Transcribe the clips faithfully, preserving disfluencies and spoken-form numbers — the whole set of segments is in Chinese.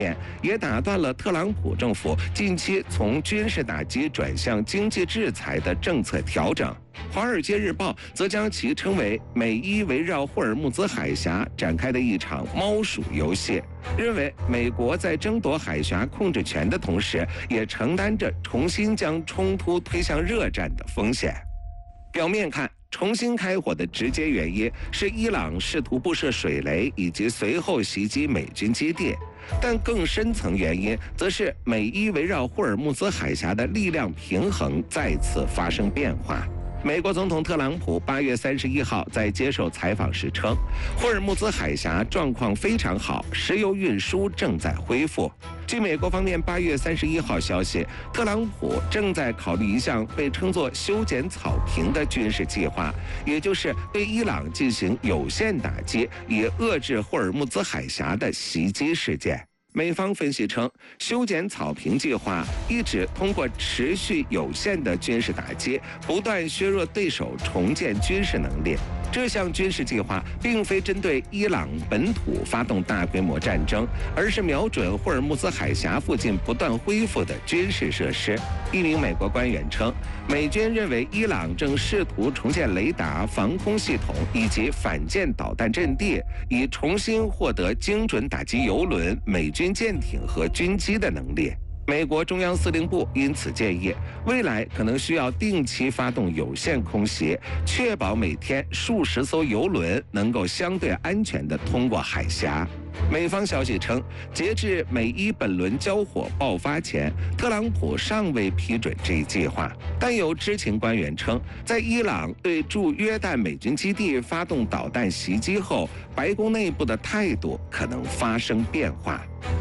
也打断了特朗普政府近期从军事打击转向经济制裁的政策调整。《华尔街日报》则将其称为美伊围绕霍尔木兹海峡展开的一场猫鼠游戏，认为美国在争夺海峡控制权的同时，也承担着重新将冲突推向热战的风险。表面看，重新开火的直接原因是伊朗试图布设水雷以及随后袭击美军基地，但更深层原因则是美伊围绕霍尔木兹海峡的力量平衡再次发生变化。美国总统特朗普八月三十一号在接受采访时称，霍尔木兹海峡状况非常好，石油运输正在恢复。据美国方面八月三十一号消息，特朗普正在考虑一项被称作修剪草坪的军事计划，也就是对伊朗进行有限打击，以遏制霍尔木兹海峡的袭击事件。美方分析称，修剪草坪计划一指通过持续有限的军事打击，不断削弱对手重建军事能力。这项军事计划并非针对伊朗本土发动大规模战争，而是瞄准霍尔木兹海峡附近不断恢复的军事设施。一名美国官员称，美军认为伊朗正试图重建雷达、防空系统以及反舰导弹阵地，以重新获得精准打击油轮、美军舰艇和军机的能力。美国中央司令部因此建议，未来可能需要定期发动有限空袭，确保每天数十艘油轮能够相对安全地通过海峡。美方消息称，截至美伊本轮交火爆发前，特朗普尚未批准这一计划。但有知情官员称，在伊朗对驻约旦美军基地发动导弹袭击后，白宫内部的态度可能发生变化。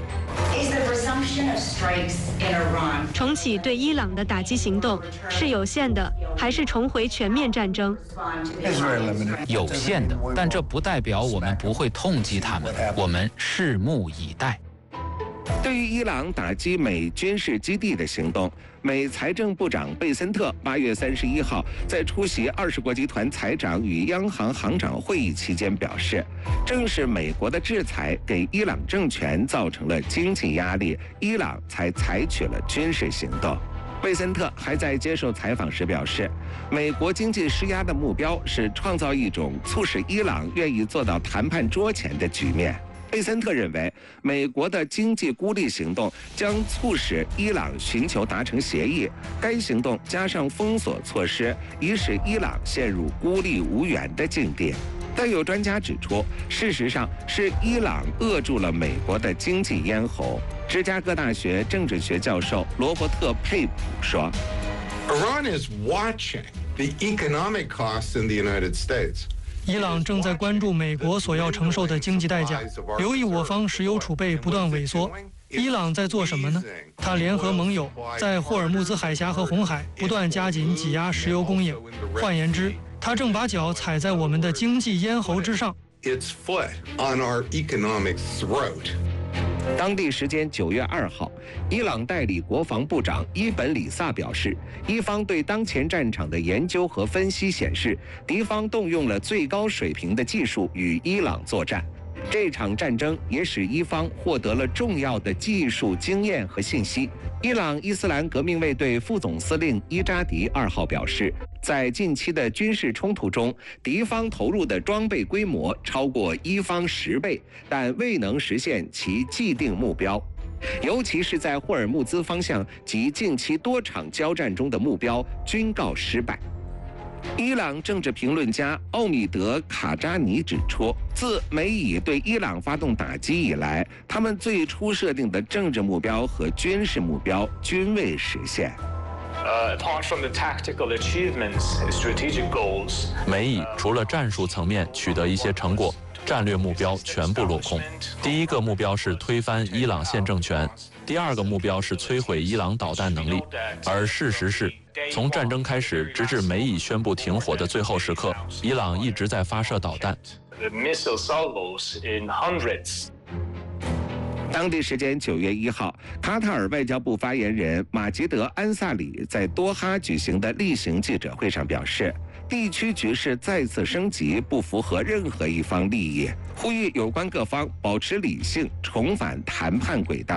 重启对伊朗的打击行动是有限的，还是重回全面战争？ 有限的，但这不代表我们不会痛击他们，我们拭目以待。 对于伊朗打击美军事基地的行动，美财政部长贝森特八月三十一号在出席二十国集团财长与央行行长会议期间表示，正是美国的制裁给伊朗政权造成了经济压力，伊朗才采取了军事行动。贝森特还在接受采访时表示，美国经济施压的目标是创造一种促使伊朗愿意坐到谈判桌前的局面。贝森特认为，美国的经济孤立行动将促使伊朗寻求达成协议，该行动加上封锁措施，已使伊朗陷入孤立无援的境地。但有专家指出，事实上是伊朗扼住了美国的经济咽喉。芝加哥大学政治学教授罗伯特·佩普说 ：“Iran is watching the economic costs in the United States.” 伊朗正在关注美国所要承受的经济代价，由于我方石油储备不断萎缩。伊朗在做什么呢？他联合盟友，在霍尔木兹海峡和红海不断加紧挤压石油供应。换言之，他正把脚踩在我们的经济咽喉之上。 Its foot on our economic throat. 当地时间九月二号，伊朗代理国防部长伊本里萨表示，伊方对当前战场的研究和分析显示，敌方动用了最高水平的技术与伊朗作战。这场战争也使伊方获得了重要的技术经验和信息。伊朗伊斯兰革命卫队副总司令伊扎迪二号表示，在近期的军事冲突中，敌方投入的装备规模超过伊方十倍，但未能实现其既定目标，尤其是在霍尔木兹方向及近期多场交战中的目标均告失败。伊朗政治评论家奥米德·卡扎尼指出，自美以对伊朗发动打击以来，他们最初设定的政治目标和军事目标均未实现。 Uh, apart from the tactical achievements, strategic goals, 美以除了战术层面取得一些成果，战略目标全部落空。第一个目标是推翻伊朗现政权，第二个目标是摧毁伊朗导弹能力。而事实是，从战争开始直至美以宣布停火的最后时刻，伊朗一直在发射导弹。 The missile salvos in hundreds. 当地时间九月一号，卡塔尔外交部发言人马吉德·安萨里在多哈举行的例行记者会上表示，地区局势再次升级不符合任何一方利益，呼吁有关各方保持理性，重返谈判轨道。